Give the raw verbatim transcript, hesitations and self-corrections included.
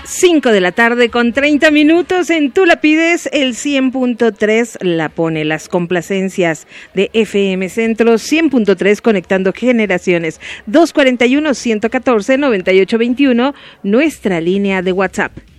cinco de la tarde con treinta minutos. En Tú la pides, el cien punto tres la pone. Las complacencias de F M Centro cien punto tres, conectando generaciones. Dos cuarenta y uno, ciento catorce, noventa y ocho veintiuno, nuestra línea de WhatsApp.